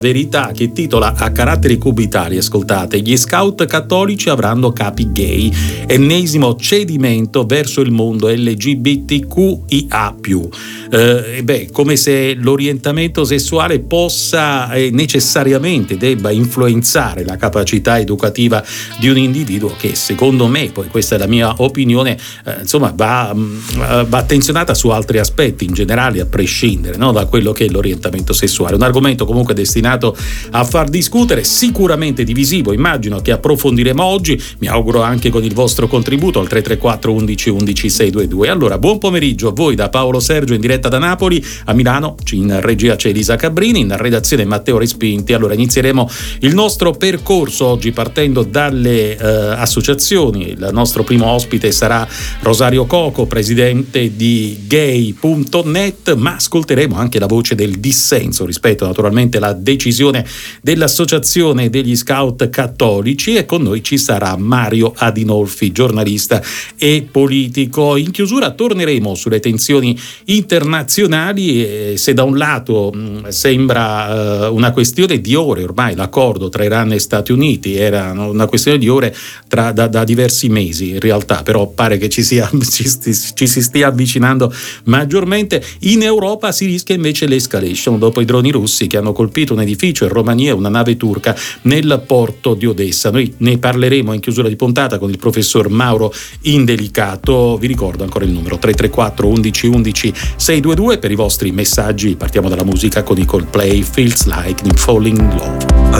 Verità, che titola a caratteri cubitali, ascoltate: gli scout cattolici avranno capi gay, ennesimo cedimento verso il mondo LGBTQIA+. Come se l'orientamento sessuale possa necessariamente debba influenzare la capacità educativa di un individuo che, secondo me, poi questa è la mia opinione, va attenzionata su altri aspetti in generale, a prescindere, no, da quello che è l'orientamento sessuale. Un argomento comunque destinato a far discutere, sicuramente divisivo, immagino, che approfondiremo oggi, mi auguro anche con il vostro contributo al 334 11 11 622. Allora, buon pomeriggio a voi da Paolo Sergio in diretta da Napoli. A Milano in regia c'è Elisa Cabrini, in redazione Matteo Respinti. Allora, inizieremo il nostro percorso oggi partendo dalle associazioni. Il nostro primo ospite sarà Rosario Coco, presidente di gay.net, ma ascolteremo anche la voce del dissenso rispetto naturalmente alla decisione dell'Associazione degli Scout Cattolici, e con noi ci sarà Mario Adinolfi, giornalista e politico. In chiusura torneremo sulle tensioni internazionali, se da un lato sembra una questione di ore ormai l'accordo tra Iran e Stati Uniti, era una questione di ore da diversi mesi in realtà, però pare che ci si stia avvicinando maggiormente. In Europa si rischia invece l'escalation dopo i droni russi che hanno colpito un edificio in Romania e una nave turca nel porto di Odessa. Noi ne parleremo in chiusura di puntata con il professor Mauro Indelicato. Vi ricordo ancora il numero 334 11 11 622 per i vostri messaggi. Partiamo dalla musica con i Coldplay, Feels Like Falling in Love.